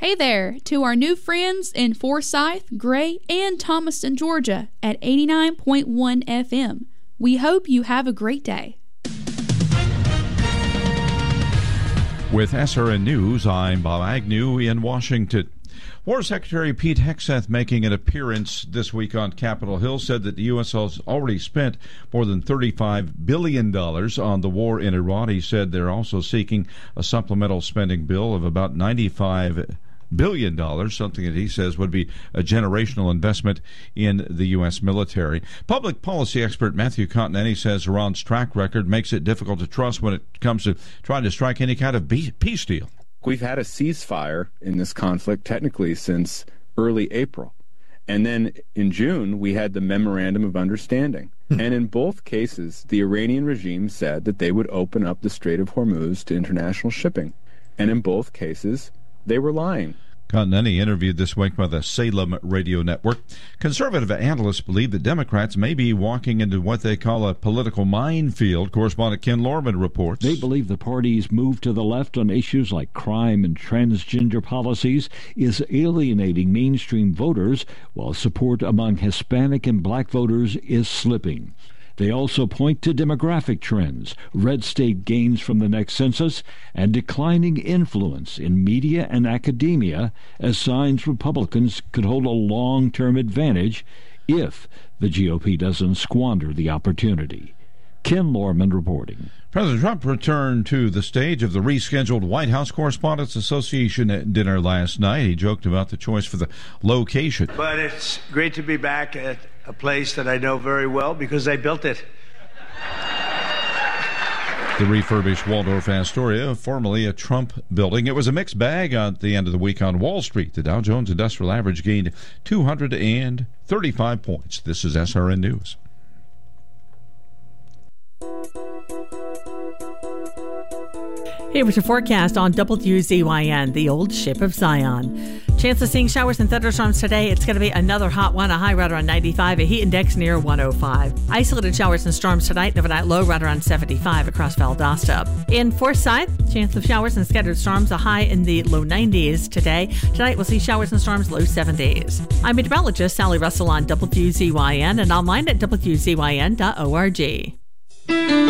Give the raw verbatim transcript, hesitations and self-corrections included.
Hey there to our new friends in Forsyth, Gray, and Thomaston, Georgia at eighty-nine point one F M. We hope you have a great day. With S R N News, I'm Bob Agnew in Washington. War Secretary Pete Hegseth, making an appearance this week on Capitol Hill, said that the U S has already spent more than thirty-five billion dollars on the war in Iran. He said they're also seeking a supplemental spending bill of about ninety-five billion dollars, something that he says would be a generational investment in the U S military. Public policy expert Matthew Continetti says Iran's track record makes it difficult to trust when it comes to trying to strike any kind of peace deal. We've had a ceasefire in this conflict technically since early April. And then in June, we had the Memorandum of Understanding. Hmm. And in both cases, the Iranian regime said that they would open up the Strait of Hormuz to international shipping. And in both cases, they were lying. Continetti interviewed this week by the Salem Radio Network. Conservative analysts believe that Democrats may be walking into what they call a political minefield. Correspondent Ken Lorman reports. They believe the party's move to the left on issues like crime and transgender policies is alienating mainstream voters, while support among Hispanic and black voters is slipping. They also point to demographic trends, red state gains from the next census, and declining influence in media and academia as signs Republicans could hold a long-term advantage if the G O P doesn't squander the opportunity. Ken Lorman reporting. President Trump returned to the stage of the rescheduled White House Correspondents Association dinner last night. He joked about the choice for the location. But it's great to be back at a place that I know very well because I built it. The refurbished Waldorf Astoria, formerly a Trump building. It was a mixed bag at the end of the week on Wall Street. The Dow Jones Industrial Average gained two hundred thirty-five points. This is S R N News. Here was your forecast on W Z Y N, the old ship of Zion. Chance of seeing showers and thunderstorms today. It's going to be another hot one, a high right around ninety-five, a heat index near one oh five. Isolated showers and storms tonight, overnight low right around seventy-five across Valdosta. In Forsyth, chance of showers and scattered storms, a high in the low nineties today. Tonight we'll see showers and storms, low seventies. I'm meteorologist Sally Russell on W Z Y N and online at W Z Y N dot org.